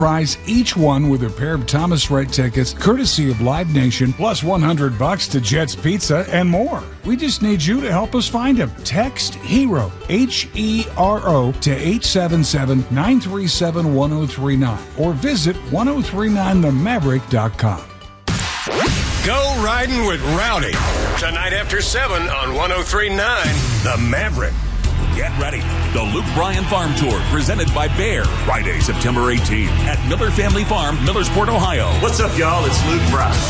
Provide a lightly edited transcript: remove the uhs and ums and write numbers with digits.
Prize each one with a pair of Thomas Rhett tickets, courtesy of Live Nation, plus $100 to Jet's Pizza and more. We just need you to help us find him. Text HERO, HERO, to 877-937-1039 or visit 1039themaverick.com. Go riding with Rowdy tonight after 7 on 1039 The Maverick. Get ready. The Luke Bryan Farm Tour, presented by Bayer. Friday, September 18th at Miller Family Farm, Millersport, Ohio. What's up, y'all? It's Luke Bryan.